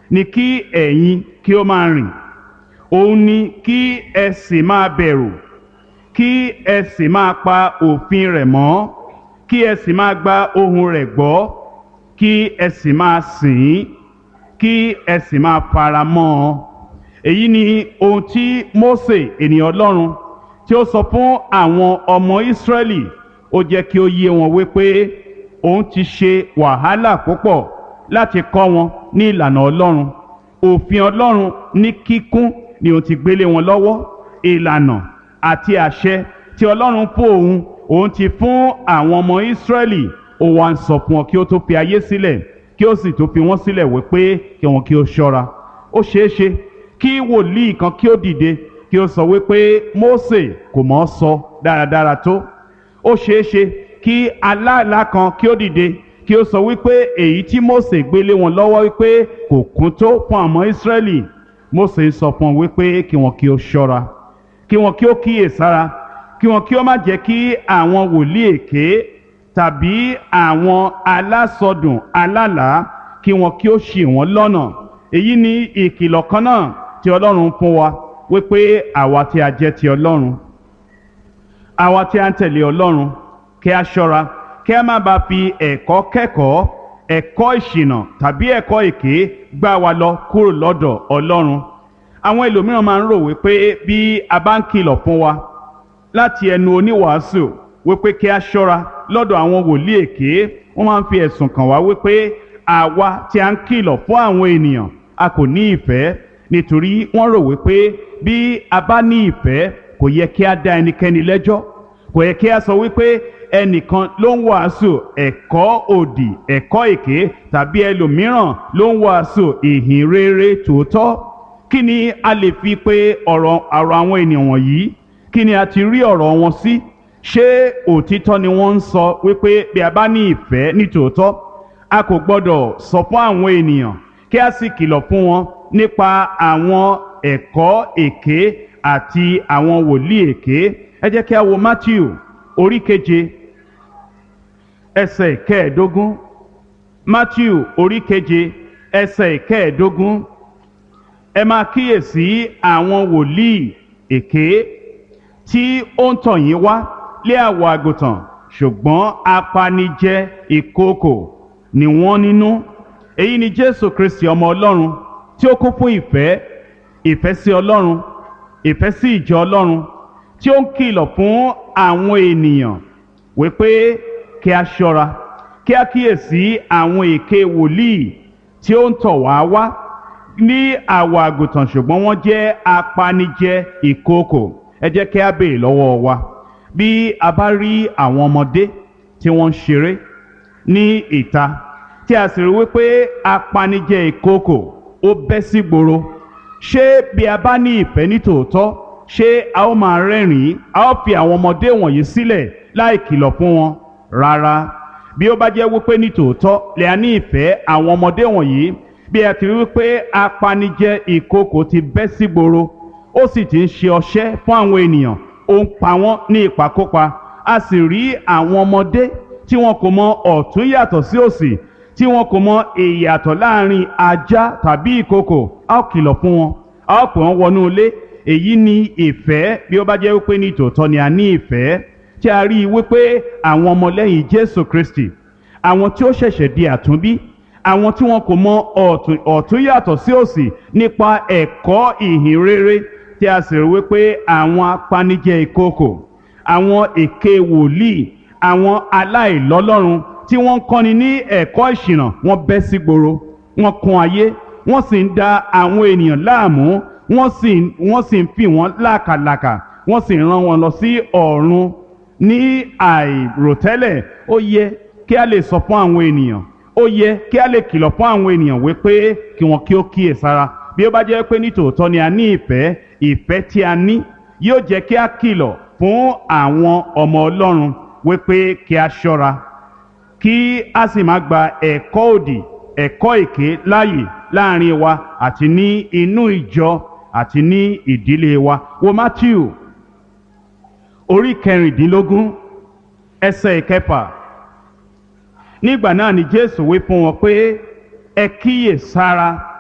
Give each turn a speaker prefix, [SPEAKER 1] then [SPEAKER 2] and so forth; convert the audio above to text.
[SPEAKER 1] ni kí ẹ̀yin kí ó máa rìn, òun ni kí ẹ sì máa bẹ̀rù, kí ẹ sì máa pa òfin rẹ̀ mọ́, kí ẹ sì máa gba ohùn rẹ̀ gbọ́, kí ẹ sì máa sìn ín, kí ẹ sì máa fara mọ́ ọ. Èyí ni ohun tí Mósè ènìyàn Ọlọ́run tí ó sọ fún àwọn ọmọ Ísírẹ́lì. Ó jẹ́ kí ó yé wọn wípé òun ti ṣe wàhálà púpọ̀ láti kọ́ wọn ní ìlànà Ọlọ́run. Òfin Ọlọ́run ní kíkún ni òun ti gbélé wọn lọ́wọ́. Ìlànà àti àṣẹ tí Ọlọ́run fún òun ti fún àwọn ọmọ Ísírẹ́lì. Ó wá ń sọ fún wọn kí ó tó fi ayé sílẹ̀, kí ó sì tó fi wọ́n sílẹ̀ wípé kí wọn kí ó ṣọ́ra. Ó ṣeé ṣe kí wòlíì kan kí ó dìde kí ó sọ wípé Mósè kò mọ̀ ọ́ sọ dáradára tó. Ó ṣeé ṣe kí aláàlá kan kí ó dìde kí ó sọ wípé èyí tí Mósè gbélé wọn lọ́wọ́ wípé kò kún tó fún àwọn Ísírẹ́lì. Mósè ń sọ fún wọn wípé kí wọn kí ó ṣọ́ra, kí wọn kí ó kíyèsára, kí wọn kí ó má jẹ́ kí àwọn wòlíì èké tàbí àwọn alásọdùn alálàá kí wọn kí ó ṣì wọ́n lọ́nà. Èyí ni ìkìlọ̀ kan náà tí Ọlọ́run fún wa wípé àwa tí a jẹ́ ti Ọlọ́run, àwa tí a ń tẹ̀lé Ọlọ́run, kí a ṣọ́ra kí a má bàa fi ẹ̀kọ́ kẹ́kọ̀ọ́, ẹ̀kọ́ ìṣìnà tàbí ẹ̀kọ́ èké gbá wa lọ kúrò lọ́dọ̀ Ọlọ́run. Àwọn ẹlòmíràn máa ń rò wípé bí a bá ń kìlọ̀ fún wa láti ẹnu oníwàásù wípé kí a ṣọ́ra lọ́dọ̀ àwọn wòlíì èké, wọ́n máa ń fi ẹ̀sùn kàn wá wípé àwa tí a ń kìlọ̀ fún àwọn ènìyàn a kò ní ìfẹ́, nítorí wọ́n rò wípé bí a bá ní ìfẹ́ kò yẹ kí a dá ẹnikẹ́ni lẹ́jọ́, kò yẹ kí a sọ wípé ẹnìkan ló ń wàásù ẹ̀kọ́ òdì, ẹ̀kọ́ èké, tàbí ẹlòmíràn ló ń wàásù ìhìn rere tòótọ́. Kí ni a lè fi pé ọ̀rọ̀ àwọn ènìyàn wọ̀nyí? Kí ni a ti rí ọ̀rọ̀ wọn sí? Ṣé òtítọ́ ni wọ́n ń sọ wípé bí a bá ní ìfẹ́ ní tòótọ́ a kò gbọ́dọ̀ sọ fún àwọn ènìyàn kí a sì kìlọ̀ fún wọn nípa àwọn ẹ̀kọ́ èké àti àwọn wòlíì èké? Ẹ jẹ́ kí a wo Mátíù orí keje ẹsẹ̀ ìkẹẹ̀ẹ́dógún. Mátíù orí keje ẹsẹ̀ ìkẹẹ̀ẹ́dógún. Ẹ máa kíyèsí àwọn wòlíì èké tí ó ń tọ̀ yín wá lé àwọ̀ àgùntàn, ṣùgbọ́n apanijẹ ìkookò ni wọ́n nínú. Èyí ni Jésù Kristi ọmọ Ọlọ́run tí ó kún fún ìfẹ́, ìfẹ́ sí Ọlọ́run, ìfẹ́ sí ìjọ Ọlọ́run, tí ó ń kìlọ̀ fún àwọn ènìyàn wípé kí a ṣọ́ra, kí a kíyèsí àwọn èké wòlíì tí ó ń tọ̀ wá wá ní àwọ̀ àgùntàn ṣùgbọ́n wọ́n jẹ́ apanijẹ ìkookò. Ẹ jẹ́ kí a béèrè lọ́wọ́ wa, bí a bá rí àwọn ọmọdé tí wọ́n ń ṣeré ní ìta tí a sì rí wípé apanijẹ ìkookò ó bẹ́ sí gboro, ṣé bí a bá ní ìfẹ́ ní tòótọ́, ṣé a ó máa rẹ́rìn-ín, a ó fi àwọn ọmọdé wọ̀nyí sílẹ̀ láì kìlọ̀ fún wọn? Rárá. Bí ó bá jẹ́ wípé ní tòótọ́ lè a ní ìfẹ́ àwọn ọmọdé wọ̀nyí, bí a ti rí wípé apanijẹ ìkookò ti bẹ́ sí gboro, ó sì ti ń ṣe ọṣẹ́ fún àwọn ènìyàn, ó ń pa wọ́n ní ìpakúpa, a sì rí àwọn ọmọdé tí wọn kò mọ ọ̀tún yàtọ̀ sí òsì, tí wọn kò mọ ìyàtọ̀ láàrin ajá tàbí ìkookò, a ó kìlọ̀ fún wọn, a ó pè wọ́n wọnú ilé. Èyí ni ìfẹ́. Bí ó bá jẹ́ wípé ní tòótọ́ ni a ní ìfẹ́, tí a rí i wípé àwọn ọmọlẹ́yìn Jésù Kristi, àwọn tí ó ṣẹ̀ṣẹ̀ di àtúnbí, àwọn tí wọn kò mọ ọ̀tún yàtọ̀ sí òsì nípa ẹ̀kọ́ ìhìn rere, tí a sì rí wípé àwọn apanijẹ ìkookò, àwọn èké wòlíì, àwọn aláìlọ́lọ́run tí wọ́n ń kọ́ni ní ẹ̀kọ́ ìṣìnà, wọ́n bẹ́ sí gboro, wọ́n kún ayé, wọ́n sì ń da àwọn ènìyàn láàmú, wọ́n sì ń fi wọ́n lákàlàkà, wọ́n sì rán wọn lọ sí ọ̀run ní àìròtẹ́lẹ̀. Ó yẹ kí a lè sọ fún àwọn ènìyàn, ó yẹ kí a lè kìlọ̀ fún àwọn ènìyàn wípé kí wọn kí ó kíyèsára. Bí ó bá jẹ́ pé ní tòótọ́ ni a ní ìfẹ́, ìfẹ́ tí a ní yóò jẹ́ kí a kìlọ̀ fún àwọn ọmọ Ọlọ́run wípé kí a ṣọ́ra, kí a sì má gba ẹ̀kọ́ òdì, ẹ̀kọ́ èké láàyè láàrin wa àti ní inú ìjọ àti ní ìdílé wa. Wo Mátíù orí kẹrìndínlógún ẹsẹ̀ ìkẹfà. Nígbà náà ni Jésù wí fún wọn pé ẹ kíyèsára